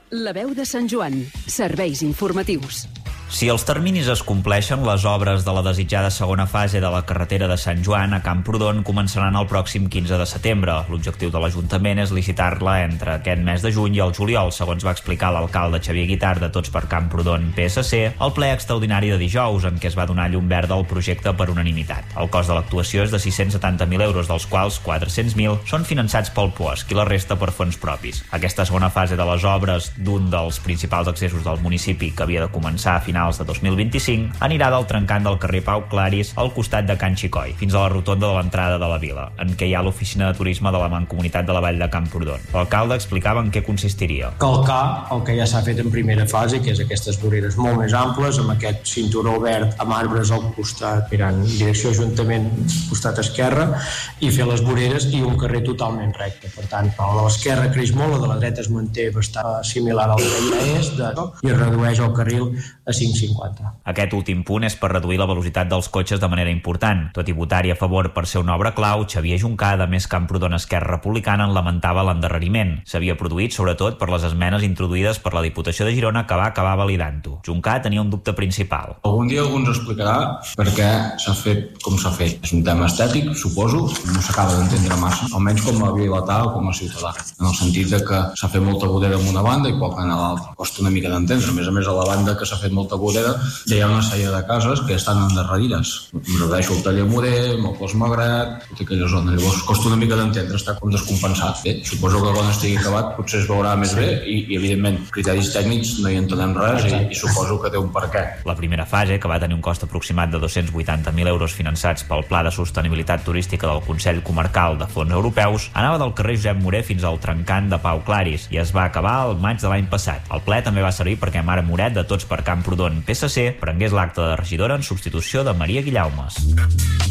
La veu de Sant Joan. Serveis informatius. Si els terminis es compleixen, les obres de la desitjada segona fase de la carretera de Sant Joan a Camprodon començaran el pròxim 15 de setembre. L'objectiu de l'Ajuntament és licitar-la entre aquest mes de juny i el juliol, segons va explicar l'alcalde Xavier Guitart de Tots per Camprodon PSC al ple extraordinari de dijous, en què es va donar llum verda al projecte per unanimitat. El cost de l'actuació és de 670.000 euros, dels quals 400.000 són finançats pel POSC i la resta per fons propis. Aquesta segona fase de les obres d'un dels principals accessos del municipi, que havia de començar a finals de 2025, anirà del trencant del carrer Pau Claris al costat de Can Xicoi, fins a la rotonda de l'entrada de la vila, en què hi ha l'oficina de turisme de la Mancomunitat de la Vall de Camprodon. L'alcalde explicava en què consistiria. Calcar el que ja s'ha fet en primera fase, que és aquestes voreres molt més amples, amb aquest cinturó verd amb arbres al costat, mirant direcció Ajuntament, costat esquerre, i fer les voreres i un carrer totalment recte. Per tant, el de l'esquerra creix molt, el de la dreta es manté bastant similar al que ja és, i es redueix el carril a 5,50. Aquest últim punt és per reduir la velocitat dels cotxes de manera important. Tot i votar-hi a favor per ser una obra clau, Xavier Juncà, de Més Camprodon Esquerra Republicana, en lamentava l'endarreriment. S'havia produït, sobretot, per les esmenes introduïdes per la Diputació de Girona, que va acabar validant-ho. Juncà tenia un dubte principal. Algun dia algú ens explicarà per què s'ha fet com s'ha fet. És un tema estètic, suposo, no s'acaba d'entendre massa, almenys com a vilatà o com a ciutadà, en el sentit de que s'ha fet molta vorera en una banda i poc en l'altra. Costa una mica d'entendre. A més, a la banda que s'ha fet molta vorera, ja hi ha una sèrie de cases que estan endarrerides. Em refereixo al taller Morer, al Clos Magret, tota aquella zona. Llavors costa una mica d'entendre, està com descompensat. Bé, suposo que quan estigui acabat potser es veurà més bé i evidentment, criteris tècnics no hi entenem res i suposo que té un per què. La primera fase, que va tenir un cost aproximat de 280.000 euros finançats pel Pla de Sostenibilitat Turística del Consell Comarcal de Fons Europeus, anava del carrer Josep Morer fins al trencant de Pau Claris i es va acabar el maig de l'any passat. El ple també va servir perquè Mare Moret, de Tots per Camprodon PSC, prengués l'acte de regidora en substitució de Maria Guillaumes.